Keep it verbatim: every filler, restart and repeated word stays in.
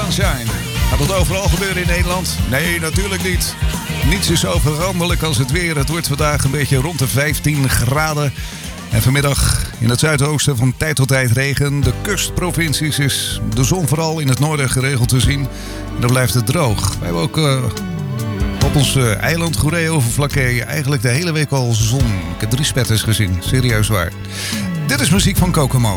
Sunshine. Gaat dat overal gebeuren in Nederland? Nee, natuurlijk niet. Niets is zo veranderlijk als het weer. Het wordt vandaag een beetje rond de vijftien graden. En vanmiddag in het zuidoosten van tijd tot tijd regen. De kustprovincies is de zon vooral in het noorden geregeld te zien. En dan blijft het droog. We hebben ook uh, op ons uh, eiland Goeree-Overflakkee eigenlijk de hele week al zon. Ik heb drie spetters gezien, serieus waar. Dit is muziek van Kokomo.